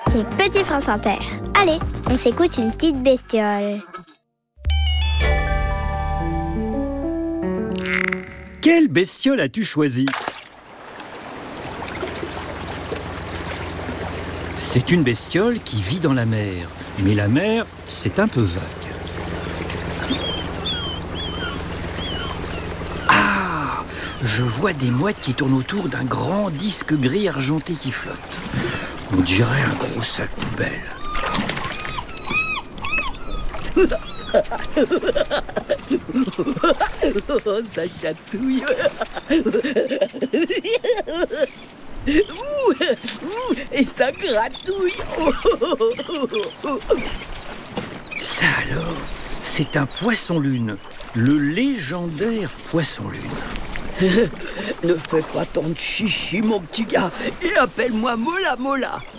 mon petit prince inter. Allez, on s'écoute une petite bestiole. Quelle bestiole as-tu choisi? C'est une bestiole qui vit dans la mer. Mais la mer, c'est un peu vague. Ah! Je vois des mouettes qui tournent autour d'un grand disque gris argenté qui flotte. On dirait un gros sac poubelle. Oh, ça chatouille. Et ça gratouille. Ça alors, c'est un poisson-lune, le légendaire poisson-lune. Ne fais pas tant de chichi, mon petit gars, et appelle-moi Mola Mola.